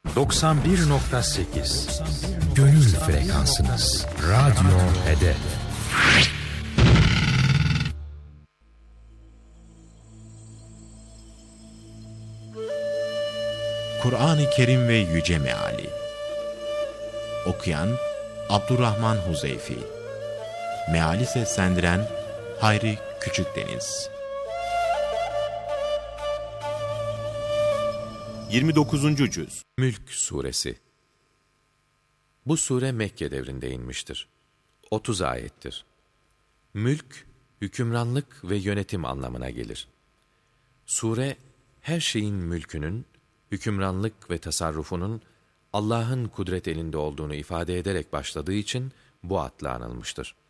91.8 Gönül frekansınız. Radyo Hedef. Kur'an-ı Kerim ve Yüce Meali. Okuyan Abdurrahman Huzeyfi. Meali seslendiren Hayri Küçükdeniz. 29. Cüz. Mülk Suresi. Bu sure Mekke devrinde inmiştir. 30 ayettir. Mülk, hükümranlık ve yönetim anlamına gelir. Sure, her şeyin mülkünün, hükümranlık ve tasarrufunun Allah'ın kudret elinde olduğunu ifade ederek başladığı için bu adla anılmıştır.